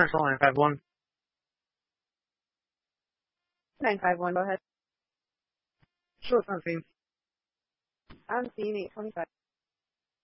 Central 951. 951, go ahead. Sure, it's on scene. I'm seeing 825.